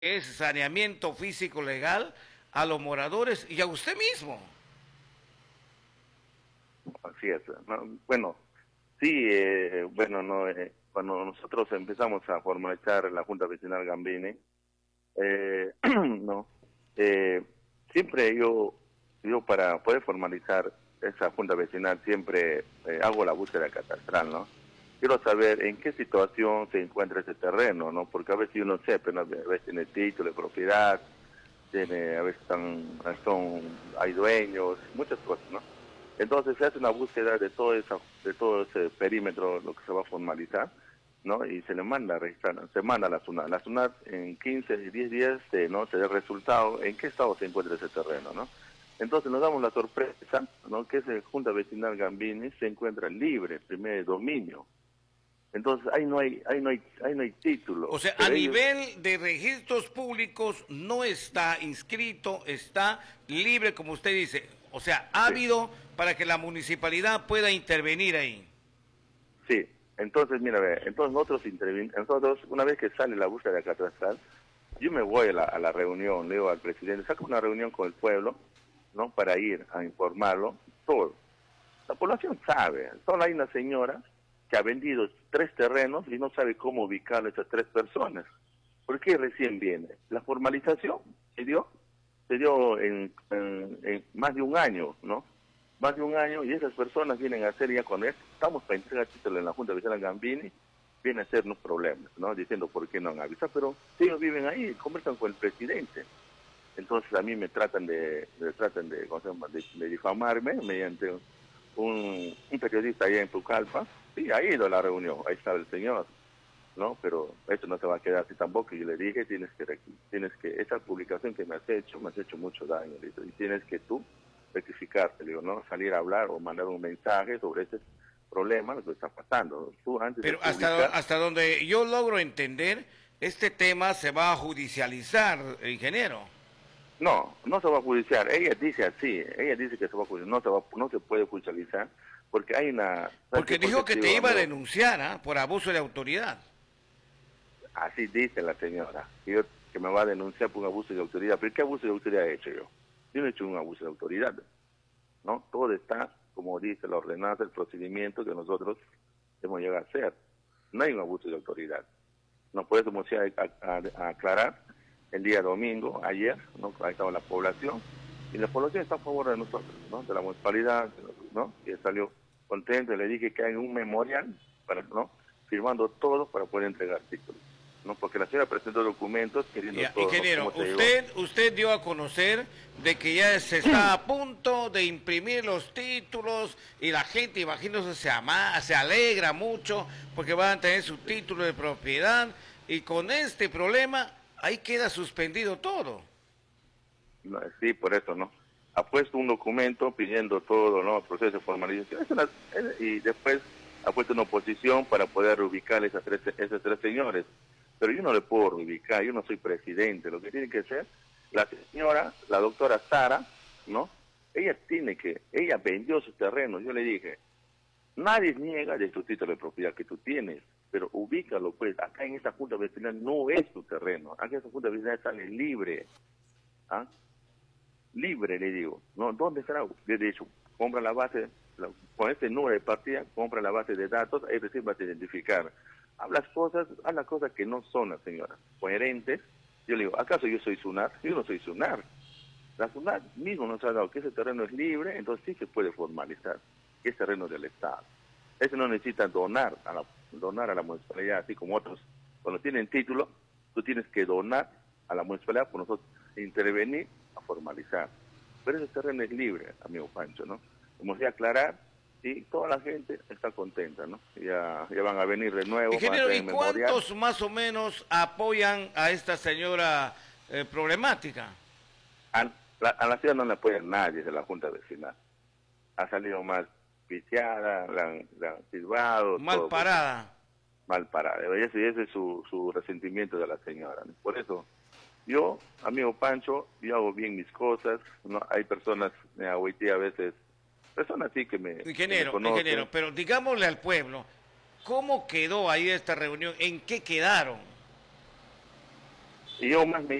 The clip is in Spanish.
es saneamiento físico legal a los moradores y a usted mismo. Así es. ¿No? Bueno, sí, bueno, no, cuando nosotros empezamos a formalizar la Junta Vecinal Gambini, no, eh, siempre yo para poder formalizar esa Junta Vecinal siempre hago la búsqueda catastral, ¿no? Quiero saber en qué situación se encuentra ese terreno, ¿no? Porque a veces uno sepa, ¿no? A veces tiene título de propiedad, tiene, a veces hay dueños, muchas cosas, ¿no? Entonces se hace una búsqueda de todo ese perímetro, lo que se va a formalizar, ¿no? Y se le manda a registrar, se manda a la SUNAT. La SUNAT en 15, 10 días, ¿no? Se da el resultado, en qué estado se encuentra ese terreno, ¿no? Entonces nos damos la sorpresa, ¿no? Que esa Junta Vecinal Gambini se encuentra libre, primer dominio. Entonces ahí no hay título. O sea, a Pero ellos, nivel de registros públicos no está inscrito, está libre, como usted dice. O sea, sí, ávido para que la municipalidad pueda intervenir ahí. sí. Entonces, mira, ve, entonces nosotros, una vez que sale la búsqueda catastral, yo me voy a la reunión, le digo al presidente, saco una reunión con el pueblo, ¿no? Para ir a informarlo, todo. La población sabe, solo hay una señora que ha vendido 3 terrenos y no sabe cómo ubicar a esas 3 personas. ¿Por qué recién viene? La formalización se dio en más de un año, ¿no? Más de un año y esas personas vienen a hacer ya con esto. Estamos para entregar título en la Junta Vecinal Gambini, viene a hacernos problemas, ¿no? Diciendo por qué no han avisado, pero si ellos viven ahí, conversan con el presidente. Entonces a mí ¿cómo se llama? De difamarme mediante un periodista allá en Pucallpa. Sí, ha ido a la reunión, ahí está el señor, ¿no? Pero esto no se va a quedar así tampoco. Y le dije, esa publicación que me has hecho mucho daño, le digo, y tienes que tú rectificarte, le digo, ¿no? Salir a hablar o mandar un mensaje sobre ese problema, lo que está pasando. Tú antes de Pero publicar, hasta donde yo logro entender, este tema se va a judicializar, ingeniero. no, no se va a judiciar. Ella dice que se va a judiciar, no se puede judicializar, porque hay una... ¿Sabes qué? Porque Porque dijo que te te digo, iba a amigo, denunciar, ¿ah? Por abuso de autoridad. así dice la señora, que me va a denunciar por un abuso de autoridad. ¿Pero qué abuso de autoridad he hecho yo? Yo no he hecho un abuso de autoridad, ¿no? Todo está, como dice la ordenanza, el procedimiento que nosotros hemos llegado a hacer. No hay un abuso de autoridad. No, por eso hemos ido a aclarar el día domingo, ayer, ¿no? Ahí estaba la población, y la población está a favor de nosotros, ¿no? De la municipalidad, ¿no? Que salió contento, y le dije que hay un memorial, ¿no? Firmando todo para poder entregar títulos, ¿no? Porque la señora presentó documentos queriendo Ya, todo, ¿no? ingeniero, ¿Cómo te digo? usted dio a conocer de que ya se está a punto de imprimir los títulos y la gente, imagínose, se alegra mucho porque van a tener su título de propiedad y con este problema ahí queda suspendido todo. No, sí, por eso, ¿no? Ha puesto un documento pidiendo todo, ¿no? El proceso de formalización. Y después ha puesto una oposición para poder reubicar esos 3 señores. Pero yo no le puedo reubicar, yo no soy presidente. Lo que tiene que ser la señora, la doctora Sara, ¿no? Ella vendió su terreno. Yo le dije, nadie niega de tu título de propiedad que tú tienes, pero ubícalo, pues. Acá en esta junta vecinal no es tu terreno. Acá en esta junta vecinal sale libre. ¿Ah? Libre, le digo, ¿no? ¿Dónde estará? De hecho, compra la base, con este número de partida, compra la base de datos, ahí recién vas a identificar. Haz las cosas que no son las señoras, coherentes. Yo le digo, ¿acaso yo soy SUNAR? Yo no soy SUNAR. La SUNAR mismo nos ha dado que ese terreno es libre, entonces sí se puede formalizar, que es terreno del Estado. Ese no necesita donar a la municipalidad, así como otros. Cuando tienen título, tú tienes que donar a la municipalidad por nosotros intervenir a formalizar. Pero ese terreno es libre, amigo Pancho, ¿no? Hemos de aclarar y toda la gente está contenta, ¿no? Ya van a venir de nuevo, van a Ingeniero, ¿y tener memorial. cuántos más o menos apoyan a esta señora problemática? A la ciudad no le apoya nadie de la Junta Vecinal. Ha salido más viciada, la han silbado, Mal todo, porque parada. mal parada. Ese es su resentimiento de la señora, ¿no? Por eso, yo, amigo Pancho, yo hago bien mis cosas, ¿no? Hay personas, hoy día a veces, personas sí que me Ingeniero, conocen. pero digámosle al pueblo, ¿cómo quedó ahí esta reunión? ¿En qué quedaron? Y yo más me